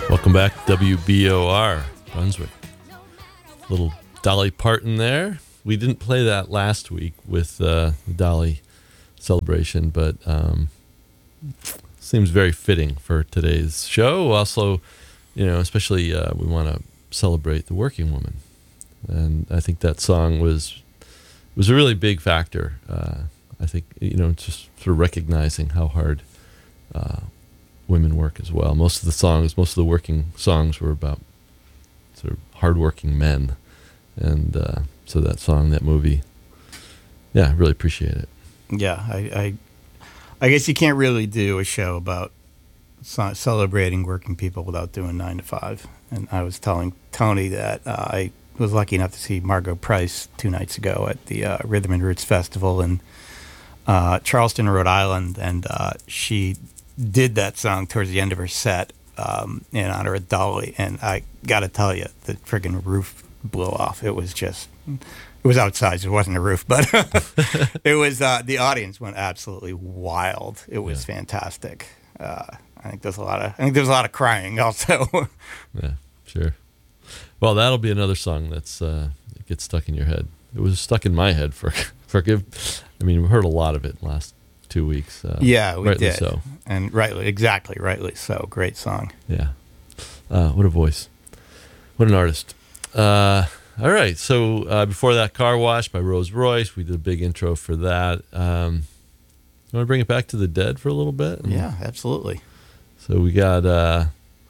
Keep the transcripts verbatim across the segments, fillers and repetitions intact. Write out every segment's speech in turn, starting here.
Welcome back, W B O R, Brunswick. Little Dolly Parton there. We didn't play that last week with uh, the Dolly celebration, but um, seems very fitting for today's show. Also, you know, especially uh, we want to celebrate the working woman, and I think that song was was a really big factor. Uh, I think, you know, just sort of recognizing how hard uh, women work as well. Most of the songs, most of the working songs were about sort of hardworking men. And uh, so that song, that movie, yeah, I really appreciate it. Yeah, I, I, I guess you can't really do a show about ce- celebrating working people without doing nine to five. And I was telling Tony that uh, I was lucky enough to see Margot Price two nights ago at the uh, Rhythm and Roots Festival in uh, Charleston, Rhode Island, and uh, she did that song towards the end of her set um, in honor of Dolly. And I got to tell you, the friggin' roof blew off. It was just, it was outside, so it wasn't a roof, but it was, uh, the audience went absolutely wild. It was yeah. fantastic. Uh, I think there's a lot of, I think there's a lot of crying also. Yeah, sure. Well, that'll be another song that's, uh, it gets stuck in your head. It was stuck in my head for, forgive. I mean, we heard a lot of it last two weeks. Uh, yeah, we rightly did. So. And rightly, exactly, rightly so. Great song. Yeah. Uh, what a voice. What an artist. Uh, all right. So uh, before that, Car Wash by Rose Royce. We did a big intro for that. Um, you want to bring it back to the Dead for a little bit? Yeah, absolutely. So we got uh,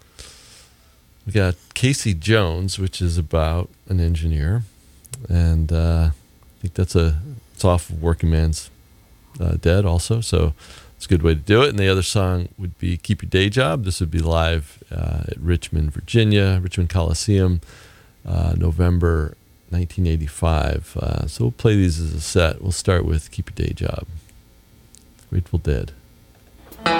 we got Casey Jones, which is about an engineer, and uh, I think that's a it's off of Working Man's uh, Dead also. So it's a good way to do it. And the other song would be Keep Your Day Job. This would be live uh, at Richmond, Virginia, Richmond Coliseum. Uh, November nineteen eighty-five. Uh, so we'll play these as a set. We'll start with Keep Your Day Job. Grateful Dead.